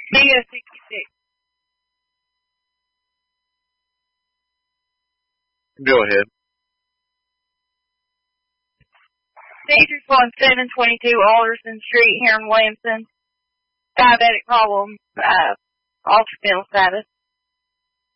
BO66. Go ahead. Seizures on 722 Alderson Street here in Williamson. Diabetic problem, off mental status.